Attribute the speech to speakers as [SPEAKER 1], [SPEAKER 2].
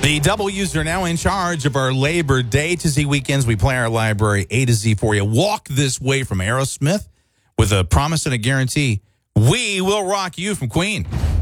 [SPEAKER 1] The W's are now in charge of our Labor Day to Z weekends. We play our library A to Z for you. Walk This Way from Aerosmith with a promise and a guarantee. We will rock you from Queen.